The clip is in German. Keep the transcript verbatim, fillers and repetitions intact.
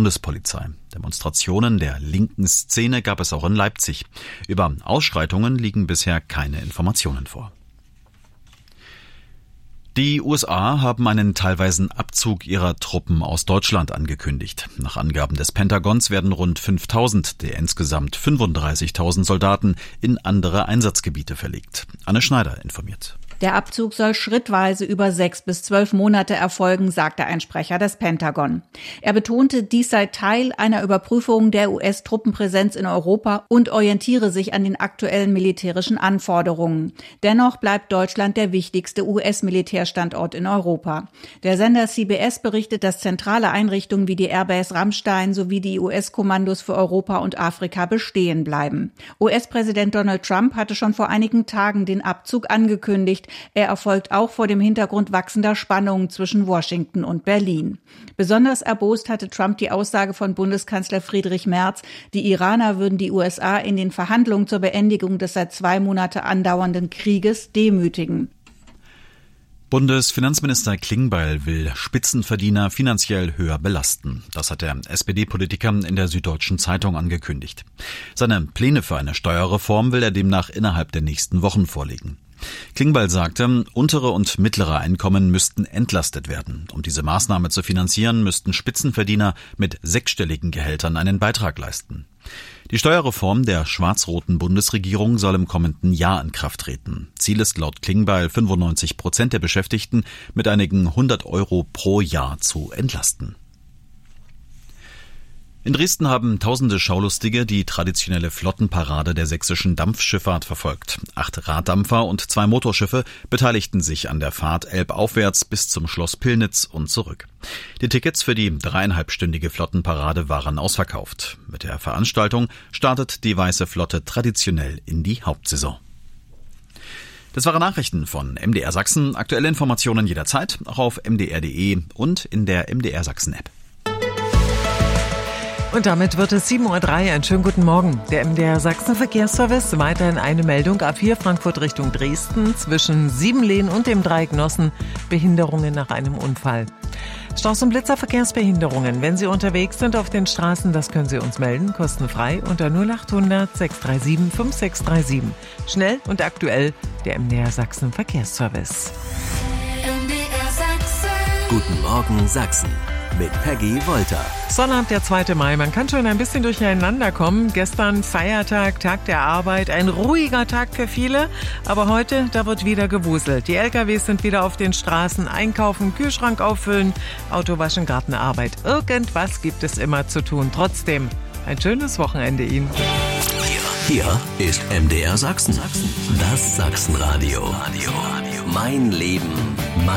Bundespolizei. Demonstrationen der linken Szene gab es auch in Leipzig. Über Ausschreitungen liegen bisher keine Informationen vor. Die U S A haben einen teilweisen Abzug ihrer Truppen aus Deutschland angekündigt. Nach Angaben des Pentagons werden rund fünftausend der insgesamt fünfunddreißigtausend Soldaten in andere Einsatzgebiete verlegt. Anne Schneider informiert. Der Abzug soll schrittweise über sechs bis zwölf Monate erfolgen, sagte ein Sprecher des Pentagon. Er betonte, dies sei Teil einer Überprüfung der U S-Truppenpräsenz in Europa und orientiere sich an den aktuellen militärischen Anforderungen. Dennoch bleibt Deutschland der wichtigste U S-Militärstandort in Europa. Der Sender C B S berichtet, dass zentrale Einrichtungen wie die Airbase Ramstein sowie die U S-Kommandos für Europa und Afrika bestehen bleiben. U S-Präsident Donald Trump hatte schon vor einigen Tagen den Abzug angekündigt. Er erfolgt auch vor dem Hintergrund wachsender Spannungen zwischen Washington und Berlin. Besonders erbost hatte Trump die Aussage von Bundeskanzler Friedrich Merz, die Iraner würden die U S A in den Verhandlungen zur Beendigung des seit zwei Monate andauernden Krieges demütigen. Bundesfinanzminister Klingbeil will Spitzenverdiener finanziell höher belasten. Das hat der S P D-Politiker in der Süddeutschen Zeitung angekündigt. Seine Pläne für eine Steuerreform will er demnach innerhalb der nächsten Wochen vorlegen. Klingbeil sagte, untere und mittlere Einkommen müssten entlastet werden. Um diese Maßnahme zu finanzieren, müssten Spitzenverdiener mit sechsstelligen Gehältern einen Beitrag leisten. Die Steuerreform der schwarz-roten Bundesregierung soll im kommenden Jahr in Kraft treten. Ziel ist laut Klingbeil, fünfundneunzig Prozent der Beschäftigten mit einigen hundert Euro pro Jahr zu entlasten. In Dresden haben tausende Schaulustige die traditionelle Flottenparade der sächsischen Dampfschifffahrt verfolgt. Acht Raddampfer und zwei Motorschiffe beteiligten sich an der Fahrt elbaufwärts bis zum Schloss Pillnitz und zurück. Die Tickets für die dreieinhalbstündige Flottenparade waren ausverkauft. Mit der Veranstaltung startet die Weiße Flotte traditionell in die Hauptsaison. Das waren Nachrichten von M D R Sachsen. Aktuelle Informationen jederzeit, auch auf m d r punkt d e und in der M D R Sachsen App. Und damit wird es sieben Uhr drei. Einen schönen guten Morgen. Der M D R Sachsen Verkehrsservice. Weiterhin eine Meldung. A vier Frankfurt Richtung Dresden. Zwischen Siebenlehn und dem Dreieck Nossen. Behinderungen nach einem Unfall. Staus- und Blitzerverkehrsbehinderungen. Wenn Sie unterwegs sind auf den Straßen, das können Sie uns melden. Kostenfrei unter null achthundert sechs drei sieben fünf sechs drei sieben. Schnell und aktuell der M D R Sachsen Verkehrsservice. M D R Sachsen. Guten Morgen Sachsen. Mit Peggy Wolter. Sonnabend, der zweite Mai. Man kann schon ein bisschen durcheinander kommen. Gestern Feiertag, Tag der Arbeit. Ein ruhiger Tag für viele. Aber heute, da wird wieder gewuselt. Die L K Ws sind wieder auf den Straßen. Einkaufen, Kühlschrank auffüllen, Auto waschen, Gartenarbeit. Irgendwas gibt es immer zu tun. Trotzdem, ein schönes Wochenende Ihnen. Hier ist M D R Sachsen. Das Sachsenradio. Mein Leben, mein